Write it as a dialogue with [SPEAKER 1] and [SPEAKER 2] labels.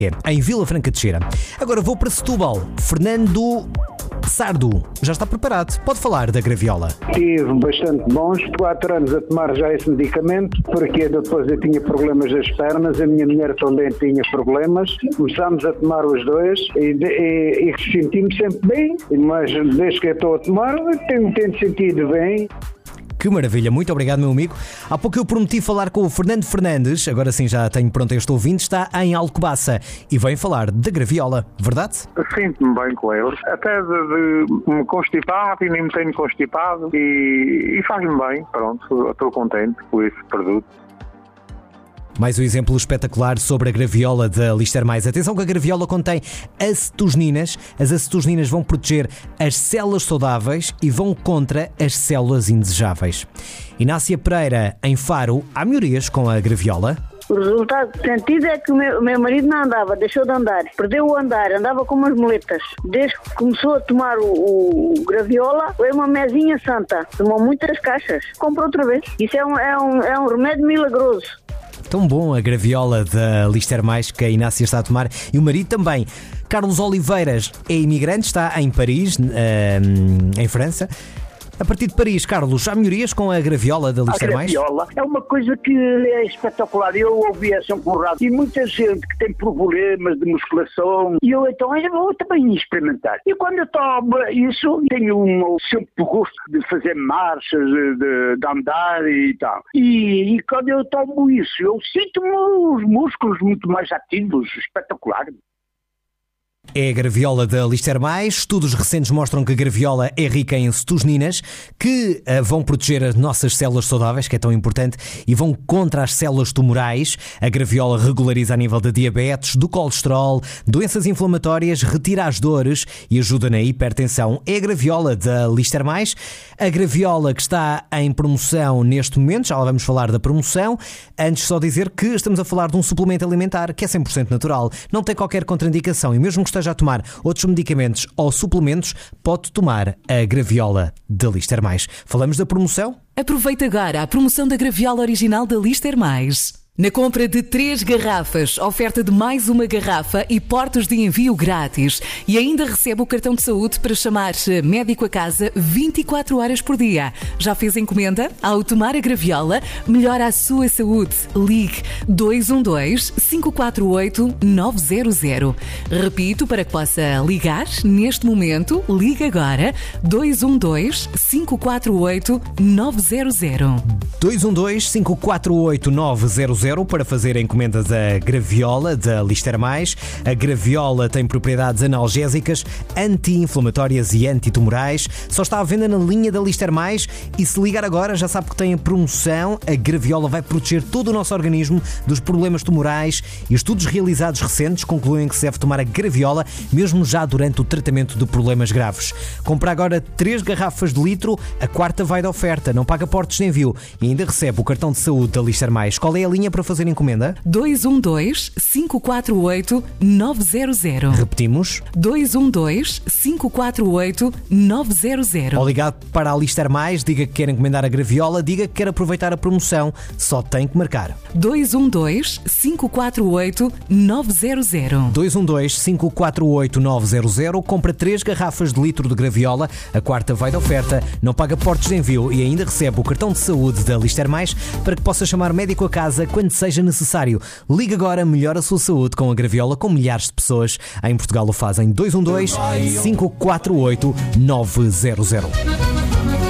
[SPEAKER 1] em Vila Franca de Xira. Agora vou para Setúbal. Fernando Sardo, já está preparado? Pode falar da graviola.
[SPEAKER 2] Tive bastante bons, 4 anos a tomar já esse medicamento, porque depois eu tinha problemas das pernas, a minha mulher também tinha problemas, começámos a tomar os dois e senti-me sempre bem, mas desde que eu estou a tomar tenho sentido bem.
[SPEAKER 1] Que maravilha, muito obrigado, meu amigo. Há pouco eu prometi falar com o Fernando Fernandes, agora sim já tenho pronto este ouvinte, está em Alcobaça e vem falar da graviola, verdade?
[SPEAKER 3] Sinto-me bem com eles, até de me constipar e nem me tenho constipado e faz-me bem, pronto, estou contente com esse produto.
[SPEAKER 1] Mais um exemplo espetacular sobre a graviola da Lister Mais. Atenção que a graviola contém acetosninas. As acetosninas vão proteger as células saudáveis e vão contra as células indesejáveis. Inácia Pereira, em Faro, há melhorias com a graviola?
[SPEAKER 4] O resultado sentido é que o meu marido não andava, deixou de andar, perdeu o andar, andava com umas muletas. Desde que começou a tomar o graviola, foi uma mesinha santa, tomou muitas caixas, comprou outra vez. Isso é um remédio milagroso.
[SPEAKER 1] Tão bom a graviola da Lister Mais que a Inácia está a tomar e o marido também. Carlos Oliveiras é imigrante, está em Paris, em França. A partir de Paris, Carlos, há melhorias com a graviola da Lister Mais?
[SPEAKER 5] A graviola é uma coisa que é espetacular. Eu ouvi essa por rádio e muita gente que tem problemas de musculação e eu vou também experimentar. E quando eu tomo isso, tenho sempre o gosto de fazer marchas, de andar e tal. E quando eu tomo isso, eu sinto-me os músculos muito mais ativos, espetacular.
[SPEAKER 1] É a graviola da Lister Mais. Estudos recentes mostram que a graviola é rica em acetosninas que vão proteger as nossas células saudáveis, que é tão importante, e vão contra as células tumorais. A graviola regulariza a nível de diabetes, do colesterol, doenças inflamatórias, retira as dores e ajuda na hipertensão. É a graviola da Lister Mais. A graviola que está em promoção neste momento, já lá vamos falar da promoção. Antes só dizer que estamos a falar de um suplemento alimentar que é 100% natural, não tem qualquer contraindicação e mesmo que esteja a tomar outros medicamentos ou suplementos, pode tomar a graviola da Lister Mais. Falamos da promoção?
[SPEAKER 6] Aproveita agora a promoção da graviola original da Lister Mais. Na compra de 3 garrafas, oferta de mais uma garrafa e portos de envio grátis. E ainda recebe o cartão de saúde para chamar médico a casa 24 horas por dia. Já fez encomenda? Ao tomar a graviola, melhora a sua saúde. Ligue 212-548-900. Repito, para que possa ligar neste momento, ligue agora 212-548-900.
[SPEAKER 1] 212-548-900 para fazer a encomenda da graviola da Lister Mais. A graviola tem propriedades analgésicas, anti-inflamatórias e antitumorais. Só está à venda na linha da Lister Mais e se ligar agora já sabe que tem a promoção. A graviola vai proteger todo o nosso organismo dos problemas tumorais e estudos realizados recentes concluem que se deve tomar a graviola mesmo já durante o tratamento de problemas graves. Compra agora 3 garrafas de litro, a 4ª vai de oferta, não paga portos de envio e ainda recebe o cartão de saúde da Lister Mais. Qual é a linha para fazer encomenda?
[SPEAKER 6] 212-548-900.
[SPEAKER 1] Repetimos?
[SPEAKER 6] 212-548-900.
[SPEAKER 1] Ou ligado para a Lister Mais, diga que quer encomendar a graviola, diga que quer aproveitar a promoção. Só tem que marcar.
[SPEAKER 6] 212-548-900.
[SPEAKER 1] 212-548-900. Compra 3 garrafas de litro de graviola, a 4ª vai de oferta, não paga portos de envio e ainda recebe o cartão de saúde da Lister Mais para que possa chamar médico a casa quando seja necessário. Ligue agora, melhora a sua saúde com a graviola, com milhares de pessoas em Portugal o fazem. 212-548-900.